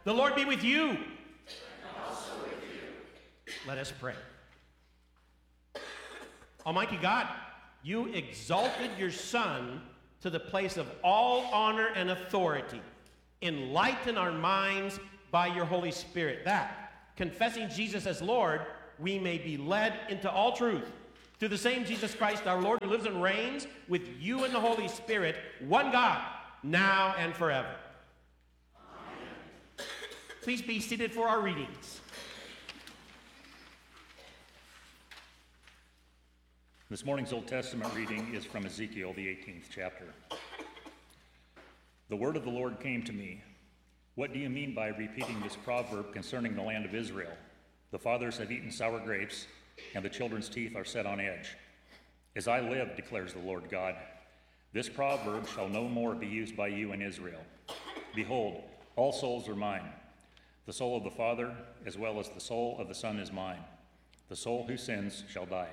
The Lord be with you. And also with you. Let us pray. Almighty God, you exalted your Son to the place of all honor and authority. Enlighten our minds by your Holy Spirit, that, confessing Jesus as Lord, we may be led into all truth. Through the same Jesus Christ, our Lord, who lives and reigns with you and the Holy Spirit, one God, now and forever. Amen. Please be seated for our readings. This morning's Old Testament reading is from Ezekiel, the 18th chapter. The word of the Lord came to me. What do you mean by repeating this proverb concerning the land of Israel? The fathers have eaten sour grapes, and the children's teeth are set on edge. As I live, declares the Lord God, this proverb shall no more be used by you in Israel. Behold, all souls are mine. The soul of the Father, as well as the soul of the Son, is mine. The soul who sins shall die.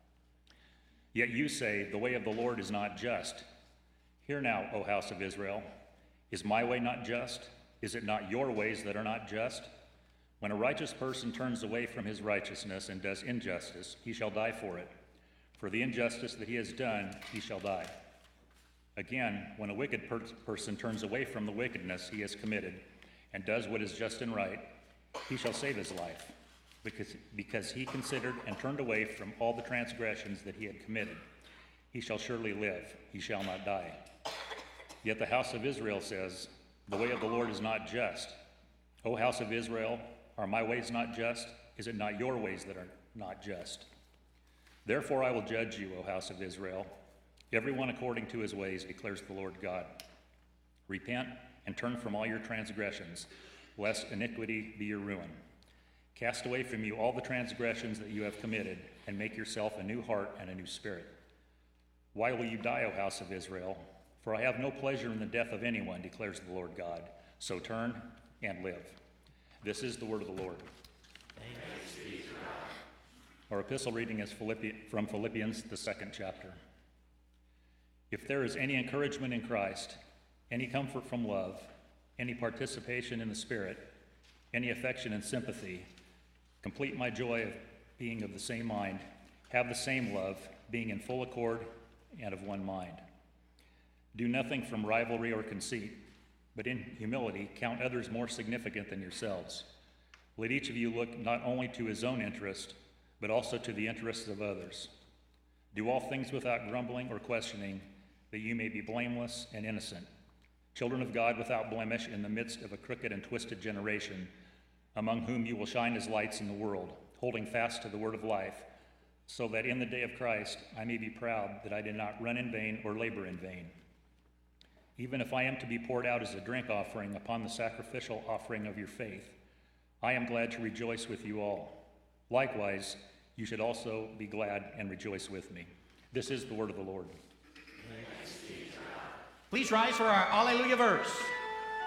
Yet you say, the way of the Lord is not just. Hear now, O house of Israel, is my way not just? Is it not your ways that are not just? When a righteous person turns away from his righteousness and does injustice, he shall die for it. For the injustice that he has done, he shall die. Again, when a wicked person turns away from the wickedness he has committed and does what is just and right, he shall save his life, because he considered and turned away from all the transgressions that he had committed. He shall surely live, he shall not die. Yet the house of Israel says, the way of the Lord is not just. O house of Israel, are my ways not just? Is it not your ways that are not just? Therefore I will judge you, O house of Israel, everyone according to his ways, declares the Lord God. Repent and turn from all your transgressions, lest iniquity be your ruin. Cast away from you all the transgressions that you have committed, and make yourself a new heart and a new spirit. Why will you die, O house of Israel? For I have no pleasure in the death of anyone, declares the Lord God. So turn and live. This is the word of the Lord. Thanks be to God. Our epistle reading is from Philippians, the 2nd chapter. If there is any encouragement in Christ, any comfort from love, any participation in the Spirit, any affection and sympathy, complete my joy of being of the same mind, have the same love, being in full accord and of one mind. Do nothing from rivalry or conceit, but in humility count others more significant than yourselves. Let each of you look not only to his own interest, but also to the interests of others. Do all things without grumbling or questioning, that you may be blameless and innocent, children of God without blemish in the midst of a crooked and twisted generation, among whom you will shine as lights in the world, holding fast to the word of life, so that in the day of Christ I may be proud that I did not run in vain or labor in vain. Even if I am to be poured out as a drink offering upon the sacrificial offering of your faith, I am glad to rejoice with you all. Likewise, you should also be glad and rejoice with me. This is the word of the Lord. Please rise for our Alleluia verse.